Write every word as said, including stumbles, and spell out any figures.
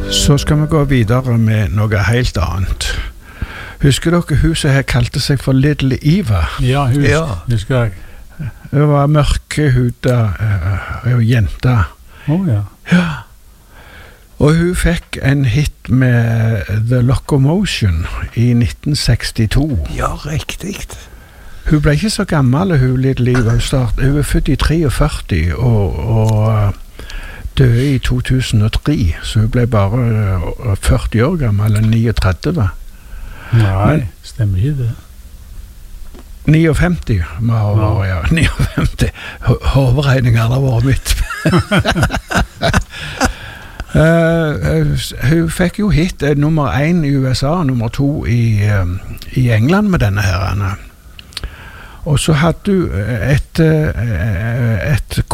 Så skal vi gå videre med noe helt annet. Husker dere huset her kalte seg for Little Eva? Ja, hus, Ja. husker jeg. Det var mørkehuda uh, og jenta. Åh, ja. Ja. Og hun fikk en hit med The Locomotion i nitten sekstito. Ja, riktig. Hun ble ikke så gammel, hun Little Eva. Hun, start, hun er født i treogførti og, og døde i to tusen og tre, så hun ble bare førti år gammel, eller niogtretti. Nei, Men- stemmer ikke det. niogfemti må ha vært, ja. niogfemti. Ho- Hovedregningene har vært mitt. Uh, hun fikk jo hit uh, nummer én i U S A, nummer to i, uh, i England med denne her. Og så hadde hun et, uh, et